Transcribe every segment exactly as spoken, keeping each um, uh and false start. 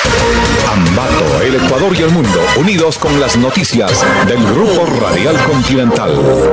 Ambato, el Ecuador y el mundo, unidos con las noticias del Grupo Radial Continental.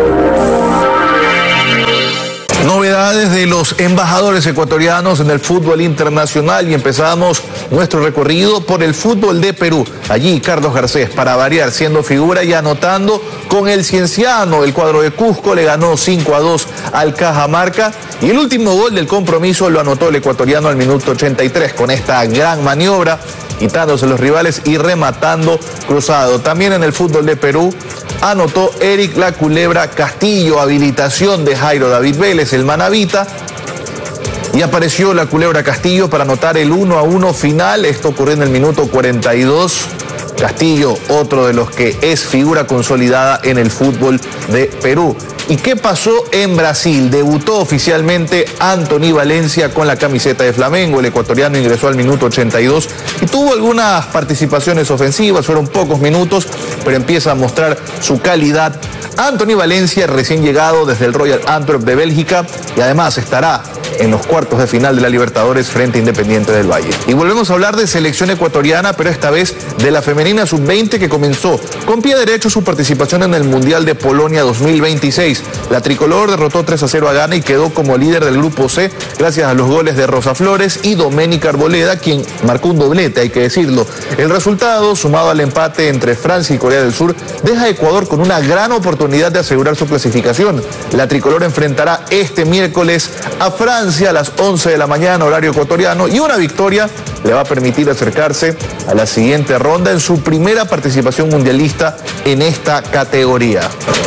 Novedades de los embajadores ecuatorianos en el fútbol internacional y empezamos nuestro recorrido por el fútbol de Perú. Allí Carlos Garcés, para variar, siendo figura y anotando con el Cienciano. El cuadro de Cusco le ganó cinco a dos al Cajamarca y el último gol del compromiso lo anotó el ecuatoriano al minuto ochenta y tres con esta gran maniobra, quitándose los rivales y rematando cruzado. También en el fútbol de Perú anotó Eric La Culebra Castillo, habilitación de Jairo David Vélez, el manabita, y apareció La Culebra Castillo para anotar el uno a uno final. Esto ocurrió en el minuto cuarenta y dos. Castillo, otro de los que es figura consolidada en el fútbol de Perú. ¿Y qué pasó en Brasil? Debutó oficialmente Anthony Valencia con la camiseta de Flamengo. El ecuatoriano ingresó al minuto ochenta y dos y tuvo algunas participaciones ofensivas, fueron pocos minutos, pero empieza a mostrar su calidad. Anthony Valencia, recién llegado desde el Royal Antwerp de Bélgica, y además estará en los cuartos de final de la Libertadores frente a Independiente del Valle. Y volvemos a hablar de selección ecuatoriana, pero esta vez de la femenina sub veinte, que comenzó con pie derecho su participación en el Mundial de Polonia dos mil veintiséis. La tricolor derrotó tres a cero a Ghana y quedó como líder del grupo C gracias a los goles de Rosa Flores y Doménica Arboleda, quien marcó un doblete, hay que decirlo. El resultado, sumado al empate entre Francia y Corea del Sur, deja a Ecuador con una gran oportunidad de asegurar su clasificación. La tricolor enfrentará este miércoles a Francia a las once de la mañana, horario ecuatoriano, y una victoria le va a permitir acercarse a la siguiente ronda en su primera participación mundialista en esta categoría.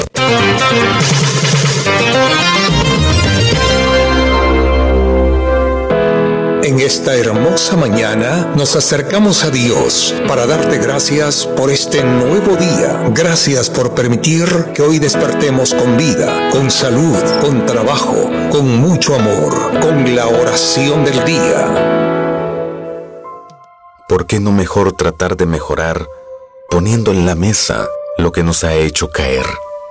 En esta hermosa mañana nos acercamos a Dios para darte gracias por este nuevo día. Gracias por permitir que hoy despertemos con vida, con salud, con trabajo, con mucho amor, con la oración del día. ¿Por qué no mejor tratar de mejorar poniendo en la mesa lo que nos ha hecho caer?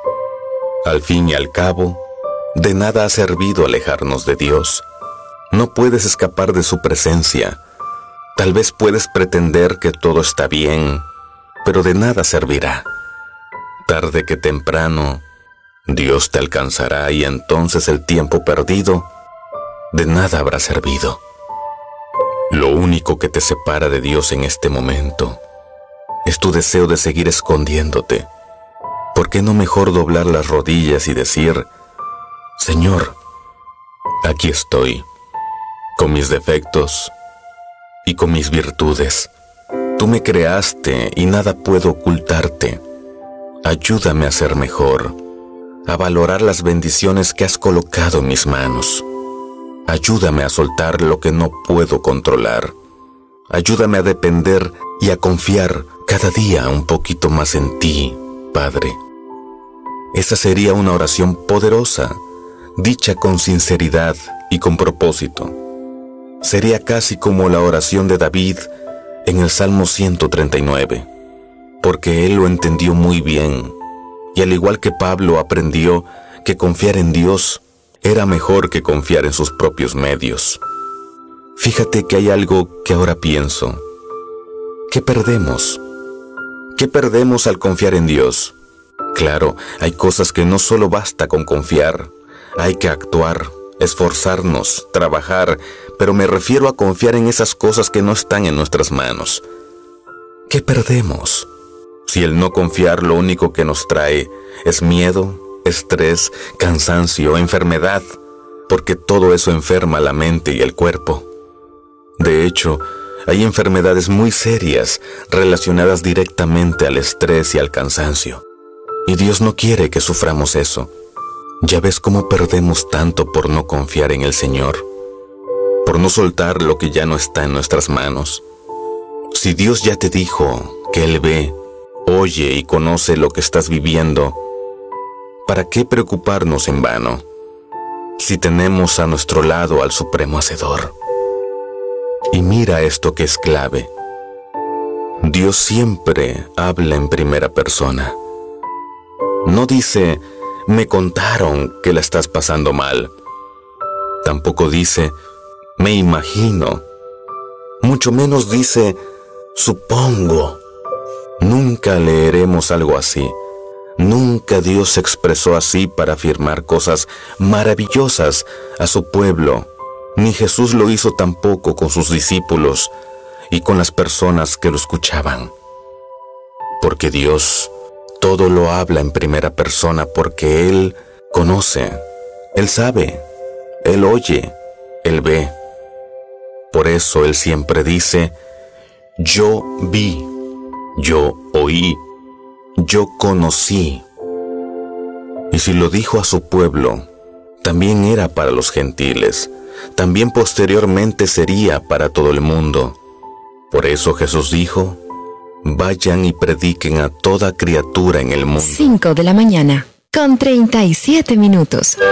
Al fin y al cabo, de nada ha servido alejarnos de Dios. No puedes escapar de su presencia. Tal vez puedes pretender que todo está bien, pero de nada servirá. Tarde que temprano, Dios te alcanzará y entonces el tiempo perdido de nada habrá servido. Lo único que te separa de Dios en este momento es tu deseo de seguir escondiéndote. ¿Por qué no mejor doblar las rodillas y decir: Señor, aquí estoy, con mis defectos y con mis virtudes? Tú me creaste y nada puedo ocultarte. Ayúdame a ser mejor, a valorar las bendiciones que has colocado en mis manos. Ayúdame a soltar lo que no puedo controlar. Ayúdame a depender y a confiar cada día un poquito más en ti, Padre. Esa sería una oración poderosa, dicha con sinceridad y con propósito. Sería casi como la oración de David en el Salmo ciento treinta y nueve, porque él lo entendió muy bien, y al igual que Pablo aprendió que confiar en Dios era mejor que confiar en sus propios medios. Fíjate que hay algo que ahora pienso. ¿Qué perdemos? ¿Qué perdemos al confiar en Dios? Claro, hay cosas que no solo basta con confiar, hay que actuar, esforzarnos, trabajar, pero me refiero a confiar en esas cosas que no están en nuestras manos. ¿Qué perdemos? Si el no confiar lo único que nos trae es miedo, estrés, cansancio, enfermedad, porque todo eso enferma la mente y el cuerpo. De hecho, hay enfermedades muy serias relacionadas directamente al estrés y al cansancio. Y Dios no quiere que suframos eso. Ya ves cómo perdemos tanto por no confiar en el Señor, por no soltar lo que ya no está en nuestras manos. Si Dios ya te dijo que Él ve, oye y conoce lo que estás viviendo, ¿para qué preocuparnos en vano si tenemos a nuestro lado al Supremo Hacedor? Y mira esto que es clave. Dios siempre habla en primera persona. No dice: me contaron que la estás pasando mal. Tampoco dice: me imagino. Mucho menos dice: Supongo. Nunca leeremos algo así. Nunca Dios se expresó así para afirmar cosas maravillosas a su pueblo. Ni Jesús lo hizo tampoco con sus discípulos y con las personas que lo escuchaban. Porque Dios todo lo habla en primera persona, porque Él conoce, Él sabe, Él oye, Él ve. Por eso Él siempre dice: yo vi, yo oí, yo conocí. Y si lo dijo a su pueblo, también era para los gentiles, también posteriormente sería para todo el mundo. Por eso Jesús dijo: vayan y prediquen a toda criatura en el mundo. cinco de la mañana, con treinta y siete minutos.